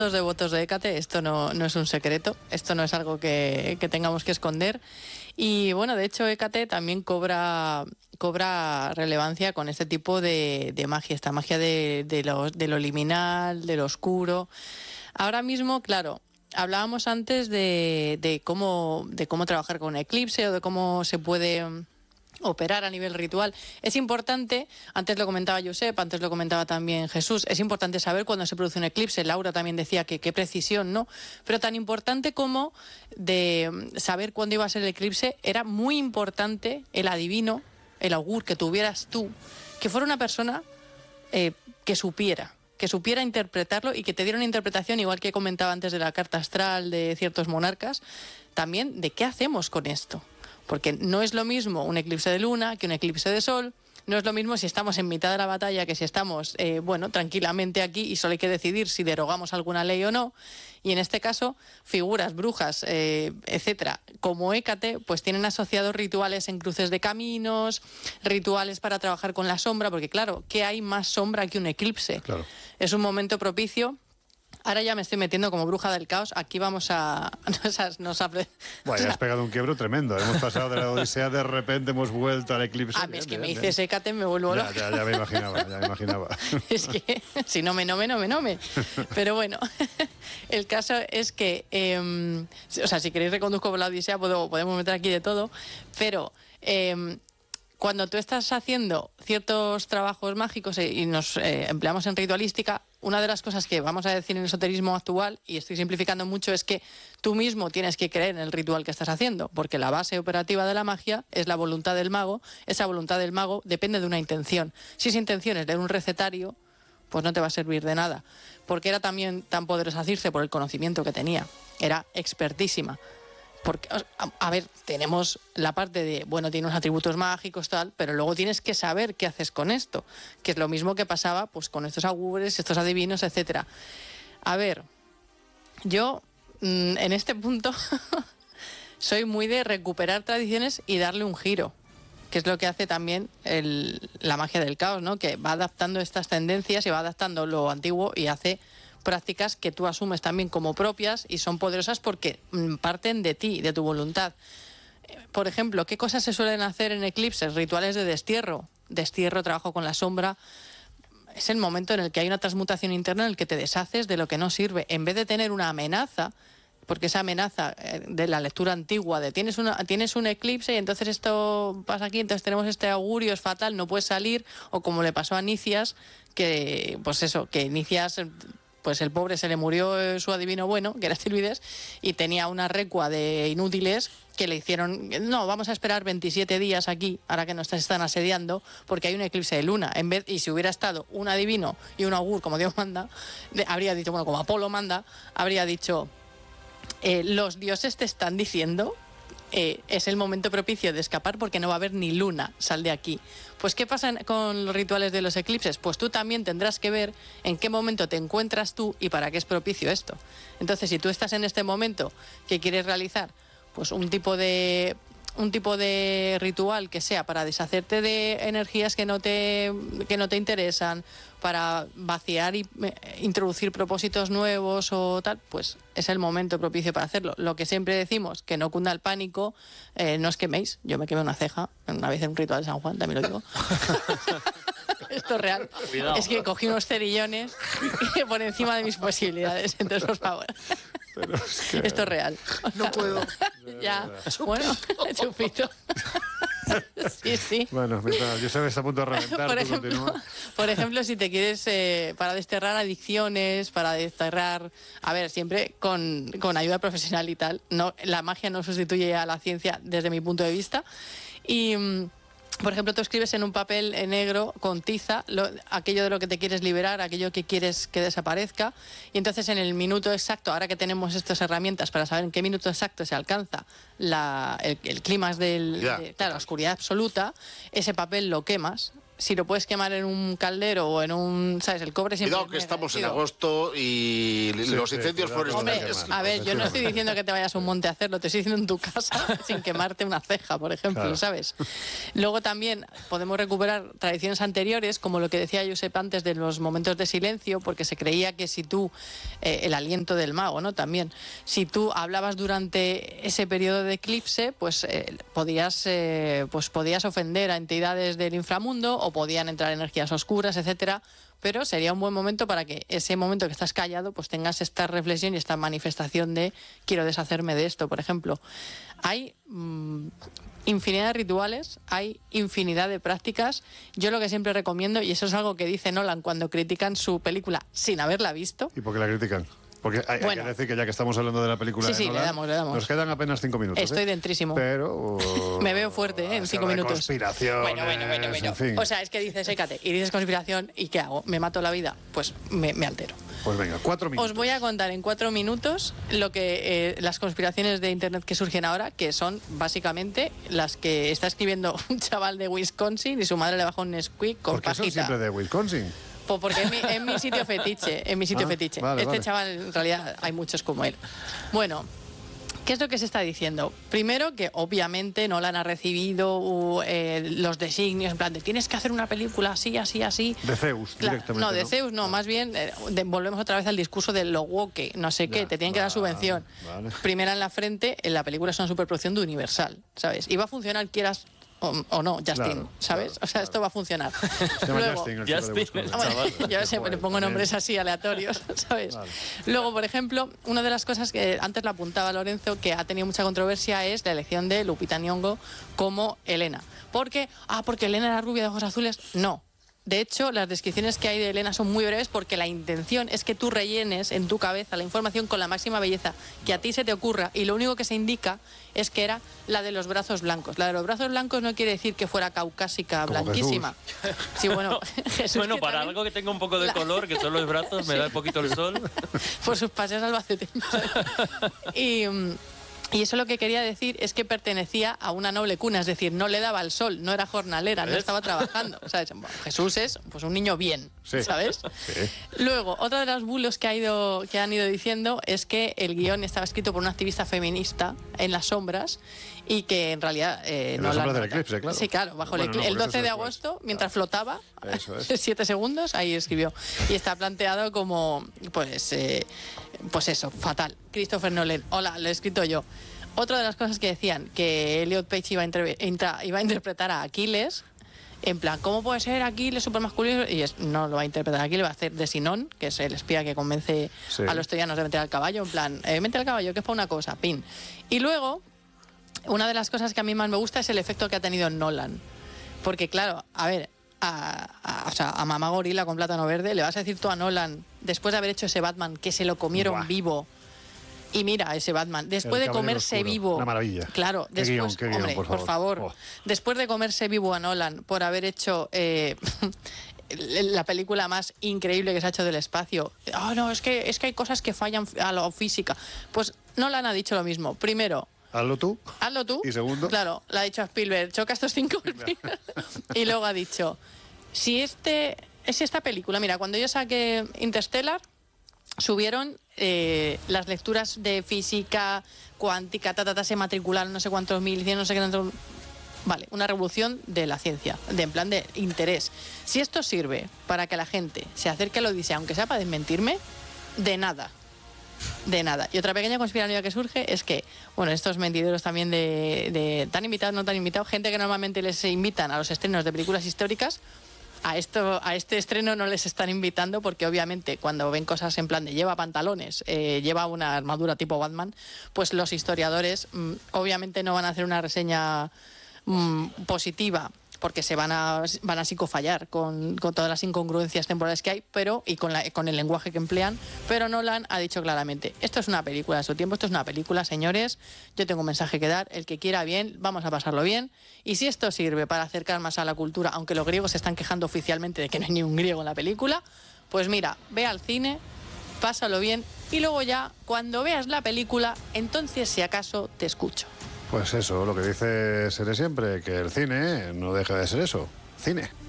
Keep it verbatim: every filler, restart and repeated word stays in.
Los devotos de Hécate, esto no, no es un secreto, esto no es algo que, que tengamos que esconder. Y bueno, de hecho Hécate también cobra, cobra relevancia con este tipo de, de magia, esta magia de, de, lo, de lo liminal, de lo oscuro. Ahora mismo, claro, hablábamos antes de, de, cómo, de cómo trabajar con un eclipse o de cómo se puede operar a nivel ritual. Es importante, antes lo comentaba Josep, antes lo comentaba también Jesús, es importante saber cuándo se produce un eclipse. Laura también decía que qué precisión, ¿no? Pero tan importante como de saber cuándo iba a ser el eclipse, era muy importante el adivino, el augur que tuvieras tú, que fuera una persona eh, que supiera, que supiera interpretarlo y que te diera una interpretación, igual que comentaba antes de la carta astral de ciertos monarcas, también de qué hacemos con esto. Porque no es lo mismo un eclipse de luna que un eclipse de sol, no es lo mismo si estamos en mitad de la batalla que si estamos, eh, bueno, tranquilamente aquí y solo hay que decidir si derogamos alguna ley o no. Y en este caso, figuras, brujas, eh, etcétera, como Hécate, pues tienen asociados rituales en cruces de caminos, rituales para trabajar con la sombra, porque claro, ¿qué hay más sombra que un eclipse? Claro. Es un momento propicio. Ahora ya me estoy metiendo como bruja del caos. Aquí vamos a... Nos, nos apre... Bueno, ya has pegado un quiebro tremendo. Hemos pasado de la Odisea, de repente hemos vuelto al eclipse. A mí es que bien, me bien, dices Hécate, me vuelvo ya, loca. ya, ya me imaginaba, ya me imaginaba. Es que si no me, no me, no me, no me. Pero bueno, el caso es que... Eh, o sea, si queréis reconduzco por la Odisea, puedo, podemos meter aquí de todo. Pero... Eh, cuando tú estás haciendo ciertos trabajos mágicos y nos eh, empleamos en ritualística, una de las cosas que vamos a decir en el esoterismo actual, y estoy simplificando mucho, es que tú mismo tienes que creer en el ritual que estás haciendo, porque la base operativa de la magia es la voluntad del mago. Esa voluntad del mago depende de una intención. Si esa intención es leer un recetario, pues no te va a servir de nada, porque era también tan poderosa Circe por el conocimiento que tenía, era expertísima. Porque, a ver, tenemos la parte de, bueno, tiene unos atributos mágicos, tal, pero luego tienes que saber qué haces con esto, que es lo mismo que pasaba pues con estos augures, estos adivinos, etcétera. A ver, yo mmm, en este punto soy muy de recuperar tradiciones y darle un giro, que es lo que hace también el, la magia del caos, ¿no? Que va adaptando estas tendencias y va adaptando lo antiguo y hace prácticas que tú asumes también como propias y son poderosas porque parten de ti, de tu voluntad. Por ejemplo, ¿qué cosas se suelen hacer en eclipses? Rituales de destierro. Destierro, trabajo con la sombra. Es el momento en el que hay una transmutación interna en el que te deshaces de lo que no sirve. En vez de tener una amenaza, porque esa amenaza de la lectura antigua de tienes, una, tienes un eclipse y entonces esto pasa aquí, entonces tenemos este augurio, es fatal, no puedes salir, o como le pasó a Nicias, que pues eso, que Nicias... pues el pobre se le murió su adivino bueno, que era Estilvides, y tenía una recua de inútiles que le hicieron, no, vamos a esperar veintisiete días aquí, ahora que nos están asediando, porque hay un eclipse de luna. En vez, y si hubiera estado un adivino y un augur, como Dios manda, de, habría dicho, bueno, como Apolo manda, habría dicho, eh, los dioses te están diciendo... Eh, es el momento propicio de escapar porque no va a haber ni luna, sal de aquí. Pues ¿qué pasa con los rituales de los eclipses? Pues tú también tendrás que ver en qué momento te encuentras tú y para qué es propicio esto. Entonces, si tú estás en este momento que quieres realizar pues un tipo de un tipo de ritual que sea para deshacerte de energías que no te que no te interesan, para vaciar y eh, introducir propósitos nuevos o tal, pues es el momento propicio para hacerlo. Lo que siempre decimos, que no cunda el pánico, eh, no os queméis. Yo me quemé una ceja una vez en un ritual de San Juan, también lo digo. Esto es real. Cuidado. Es que cogí unos cerillones por encima de mis posibilidades, entonces por favor. Pero es que... Esto es real. No puedo. Ya, bueno, chupito. Sí, sí. Bueno, mientras yo sabes, está a punto de reventar, por, tú ejemplo, continúa. por ejemplo, si te quieres, eh, para desterrar adicciones, para desterrar, a ver, siempre con, con ayuda profesional y tal, no, la magia no sustituye a la ciencia desde mi punto de vista. Y... por ejemplo, tú escribes en un papel negro con tiza lo, aquello de lo que te quieres liberar, aquello que quieres que desaparezca, y entonces en el minuto exacto, ahora que tenemos estas herramientas para saber en qué minuto exacto se alcanza la, el, el clímax de yeah. la oscuridad absoluta, ese papel lo quemas. si lo puedes quemar en un caldero o en un, ¿sabes? El cobre siempre... Cuidado que estamos en agosto y sí, los incendios sí, forestales... A ver, yo no estoy diciendo que te vayas a un monte a hacerlo, te estoy diciendo en tu casa sin quemarte una ceja, por ejemplo, claro. ¿sabes? Luego también podemos recuperar tradiciones anteriores, como lo que decía Josep antes de los momentos de silencio, porque se creía que si tú, eh, el aliento del mago, ¿no? También, si tú hablabas durante ese periodo de eclipse, pues eh, podías, eh, pues podías ofender a entidades del inframundo o podían entrar energías oscuras, etcétera, pero sería un buen momento para que ese momento que estás callado pues tengas esta reflexión y esta manifestación de quiero deshacerme de esto, por ejemplo. Hay mmm, infinidad de rituales, hay infinidad de prácticas. Yo lo que siempre recomiendo, y eso es algo que dice Nolan cuando critican su película sin haberla visto. ¿Y por qué la critican? Porque hay, bueno, hay que decir que ya que estamos hablando de la película sí, de sí, Nolan, le damos, le damos. nos quedan apenas cinco minutos. Estoy ¿eh? dentrísimo. Pero... Uh, me veo fuerte, ¿eh? En cinco minutos. Conspiración. Bueno, bueno, bueno, bueno. En fin. O sea, es que dices, sécate, y dices conspiración, ¿y qué hago? ¿Me mato la vida? Pues me, me altero. Pues venga, cuatro minutos. Os voy a contar en cuatro minutos lo que eh, las conspiraciones de Internet que surgen ahora, que son básicamente las que está escribiendo un chaval de Wisconsin y su madre le bajó un Nesquik con ¿Por qué pajita. son siempre de Wisconsin? Pues porque es mi, es mi sitio fetiche, es mi sitio ah, fetiche. Vale, este vale. chaval, en realidad, hay muchos como él. Bueno, ¿qué es lo que se está diciendo? Primero, que obviamente Nolan ha recibido uh, eh, los designios, en plan de tienes que hacer una película así, así, así. De Zeus, claro, directamente. No, de ¿no? Zeus no, más bien eh, de, volvemos otra vez al discurso de lo woke, no sé ya, qué, te tienen que dar subvención. Vale. Primera en la frente, en la película es una superproducción de Universal, ¿sabes? Y va a funcionar, quieras o, o no, Justin, claro, ¿sabes? Claro, o sea, claro. esto va a funcionar. Se llama Luego, Justin, el Justin, chico de Bueno, yo siempre le pongo nombres así aleatorios, ¿sabes? Vale. Luego, por ejemplo, una de las cosas que antes la apuntaba Lorenzo, que ha tenido mucha controversia, es la elección de Lupita Nyong'o como Elena. ¿Por qué? Ah, porque Elena era rubia de ojos azules. No. De hecho, las descripciones que hay de Elena son muy breves porque la intención es que tú rellenes en tu cabeza la información con la máxima belleza que a ti se te ocurra y lo único que se indica es que era la de los brazos blancos. La de los brazos blancos no quiere decir que fuera caucásica, como blanquísima. Jesús. Sí, bueno, Jesús, bueno para también... algo que tenga un poco de color, que son los brazos, me sí. da un poquito el sol. Por sus paseos Albacete. y... Y eso lo que quería decir es que pertenecía a una noble cuna, es decir, no le daba el sol, no era jornalera, ¿ves? No estaba trabajando. ¿Sabes? Bueno, Jesús es pues un niño bien, sí. ¿sabes? Sí. Luego, otro de los bulos que, ha ido, que han ido diciendo es que el guión estaba escrito por una activista feminista en las sombras y que en realidad... Eh, en no las sombras la del eclipse, claro. Sí, claro, bajo bueno, el, eclipse. no, el doce de agosto, después. mientras claro. flotaba, eso es. siete segundos, ahí escribió. Y está planteado como, pues, eh, pues eso, fatal. Christopher Nolan, hola, lo he escrito yo. Otra de las cosas que decían, que Elliot Page iba a, inter intra iba a interpretar a Aquiles, en plan, ¿cómo puede ser Aquiles supermasculino? Y es, no lo va a interpretar aquí, lo va a hacer de Sinón, que es el espía que convence sí. a los troyanos de meter al caballo, en plan, eh, mete al caballo, que es para una cosa, pin. Y luego, una de las cosas que a mí más me gusta es el efecto que ha tenido Nolan. Porque claro, a ver, a, a, o sea, a Mamá Gorila con plátano verde, le vas a decir tú a Nolan, después de haber hecho ese Batman, que se lo comieron Buah. vivo. Y mira, ese Batman, después de comerse oscuro. vivo... Una maravilla. Claro, qué después, guión, qué hombre, guión, por por favor, favor oh. después de comerse vivo a Nolan por haber hecho eh, la película más increíble que se ha hecho del espacio, ah, oh, no, es que, es que hay cosas que fallan a lo física. Pues Nolan ha dicho lo mismo. Primero... Hazlo tú. Hazlo tú. Y segundo... Claro, le ha dicho a Spielberg, choca estos cinco... Y luego ha dicho, si, este, si esta película... Mira, cuando yo saqué Interstellar... subieron eh, las lecturas de física cuántica, ta, ta, ta, se matricularon no sé cuántos mil, no sé qué tanto. Vale, una revolución de la ciencia, de en plan de interés. Si esto sirve para que la gente se acerque a la Odisea, aunque sea para desmentirme, de nada. De nada. Y otra pequeña conspiración que surge es que, bueno, estos mentideros también de, de tan invitados, no tan invitados, gente que normalmente les invitan a los estrenos de películas históricas, A, esto, a este estreno no les están invitando porque obviamente cuando ven cosas en plan de lleva pantalones, eh, lleva una armadura tipo Batman, pues los historiadores mmm, obviamente no van a hacer una reseña mmm, positiva porque se van a, van a psicofallar con, con todas las incongruencias temporales que hay, pero y con, la, con el lenguaje que emplean, pero Nolan ha dicho claramente, esto es una película de su tiempo, esto es una película, señores, yo tengo un mensaje que dar, el que quiera bien, vamos a pasarlo bien, y si esto sirve para acercar más a la cultura, aunque los griegos se están quejando oficialmente de que no hay ni un griego en la película, pues mira, ve al cine, pásalo bien, y luego ya, cuando veas la película, entonces si acaso te escucho. Pues eso, lo que dice Sere siempre, que el cine no deja de ser eso, cine.